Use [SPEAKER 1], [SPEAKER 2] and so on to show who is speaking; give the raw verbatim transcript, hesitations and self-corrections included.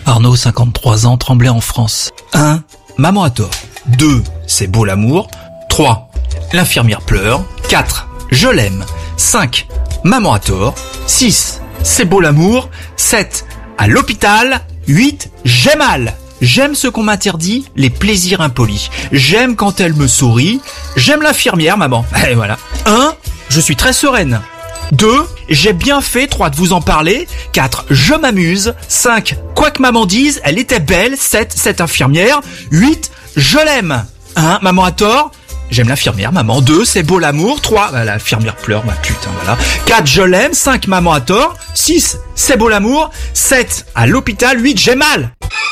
[SPEAKER 1] Arnaud, cinquante-trois ans, Tremblay en France. un. Maman a tort. deux. C'est beau l'amour. trois. L'infirmière pleure. quatre. Je l'aime. cinq. Maman a tort. six. C'est beau l'amour. sept. À l'hôpital. huit. J'ai mal. J'aime ce qu'on m'interdit, les plaisirs impolis. J'aime quand elle me sourit. J'aime l'infirmière, maman. Et voilà. un. Je suis très sereine. deux. J'ai bien fait. trois. De vous en parler. quatre. Je m'amuse. cinq. Quoi que maman dise, elle était belle. sept. Cette infirmière. huit. Je l'aime. un. Maman a tort. J'aime l'infirmière, maman. deux. C'est beau l'amour. trois. Bah, l'infirmière pleure. Bah, putain, voilà. quatre. Je l'aime. cinq. Maman a tort. six. C'est beau l'amour. sept. À l'hôpital. huit. J'ai mal.